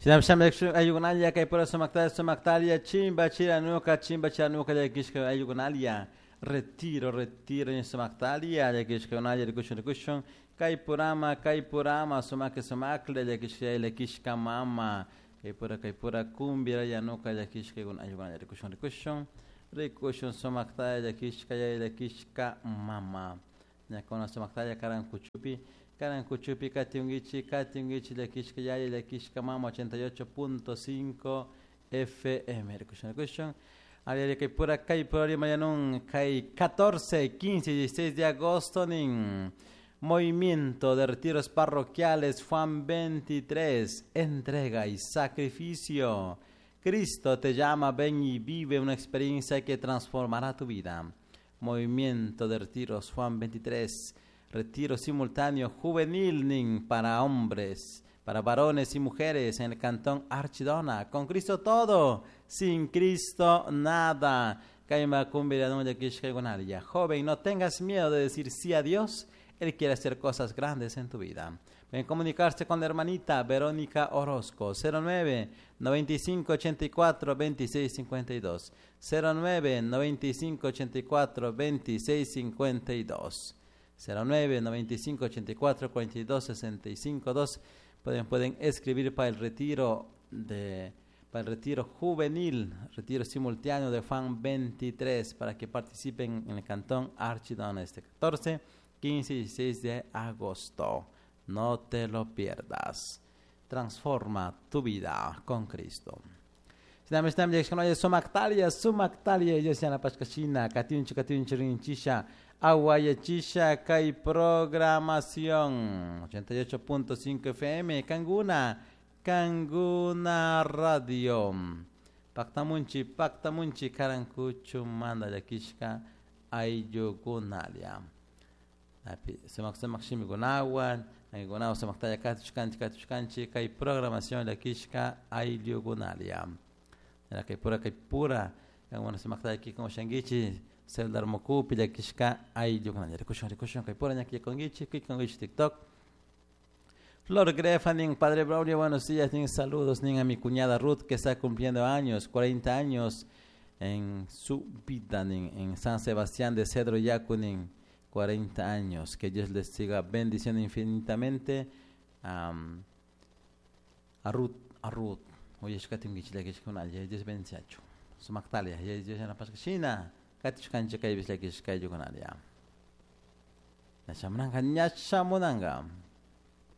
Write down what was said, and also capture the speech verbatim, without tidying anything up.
Shinam sham ayugunalia kay pura sumaktalia sumaktalia chimba chira nuka chimba chira nuka de kishka ayugunalia retiro retiro en sumaktalia de kishka unalia de kushon de kushon kay purama kay purama sumak sumakle de kishka le kishka mama kay pura kay pura kumbira ya nuka de kishka ayugunalia de kushon de kushon de kushon sumaktalia de kishka ya de kishka mama ya kona sumaktalia karan kuchupi Karan Kuchupi, Katiungichi, Katiungichi, de Kishka Yaya, de Kishka Mama, ochenta y ocho punto cinco F M. Recusión, recusión. Ayer que pura Kai, por ahí mañana, Kai catorce, quince y dieciséis de agosto, nin Movimiento de Retiros Parroquiales, Juan veintitrés, entrega y sacrificio. Cristo te llama, ven y vive una experiencia que transformará tu vida. Movimiento de Retiros, Juan veintitrés. Retiro simultáneo juvenil nin para hombres, para varones y mujeres en el cantón Archidona. Con Cristo todo, sin Cristo nada. Joven, no tengas miedo de decir sí a Dios. Él quiere hacer cosas grandes en tu vida. Pueden comunicarse con la hermanita Verónica Orozco. cero nueve, noventa y cinco, ochenta y cuatro, veintiséis cincuenta y dos. cero nueve, noventa y cinco, ochenta y cuatro, veintiséis cincuenta y dos. cero nueve, noventa y cinco, ochenta y cuatro, cuarenta y dos, sesenta y cinco, dos. Pueden, pueden escribir para el retiro de para el retiro juvenil, retiro simultáneo de Juan veintitrés, para que participen en el cantón Archidona este catorce, quince y dieciséis de agosto. No te lo pierdas. Transforma tu vida con Cristo. Sinam sinam jekshkanoye sumaktalia sumaktalia yesiana pashkashina katinchi katinchi rinchisha aguayachisha kai programación ochenta y ocho punto cinco F M Kanguna Kanguna Radio Paktamunchi Paktamunchi Karankuchu manda yakishka ayugunalia Api semak semak shimi gunawan ayugunawa semaktaya katushkanchi katushkanchi kai programación yakishka ayugunalia la que pura que pura como se makta aquí como shangichi se dar moku pila kishka ay yo con el cushon cushon que pura aquí con gichi que con gichi TikTok Flor Grefaning Padre Braulio buenos días ning saludos ning a mi cuñada Ruth que está cumpliendo años cuarenta años en su vida ning, en San Sebastián de Cedro Yacunin cuarenta años que Dios les siga bendiciendo infinitamente um, a Ruth a Ruth Oye, es que tengo que decirle que es que una ya es veintiocho. Sumaktalia, ya es ya na paskashina. Katish kanche kai bisle que es que yo con alia. Na shamnanga nya shamunanga.